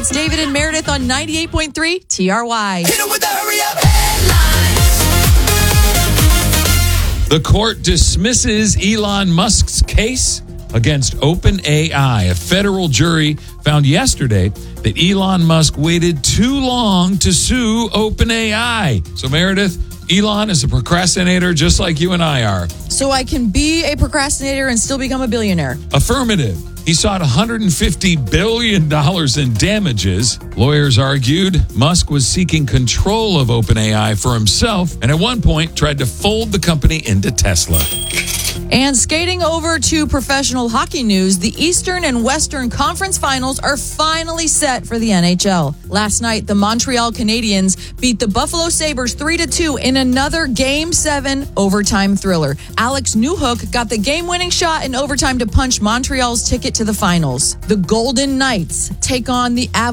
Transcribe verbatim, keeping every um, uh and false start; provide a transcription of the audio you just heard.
It's David and Meredith on ninety-eight point three T R Y. Hit 'em with the hurry up headlines. The court dismisses Elon Musk's case against OpenAI. A federal jury found yesterday that Elon Musk waited too long to sue OpenAI. So, Meredith, Elon is a procrastinator just like you and I are. So I can be a procrastinator and still become a billionaire. Affirmative. He sought one hundred fifty billion dollars in damages. Lawyers argued Musk was seeking control of OpenAI for himself and at one point tried to fold the company into Tesla. And skating over to professional hockey news, the Eastern and Western Conference Finals are finally set for the N H L. Last night, the Montreal Canadiens beat the Buffalo Sabres three to two in another Game seven overtime thriller. Alex Newhook got the game-winning shot in overtime to punch Montreal's ticket to the finals. The Golden Knights take on the Avalanche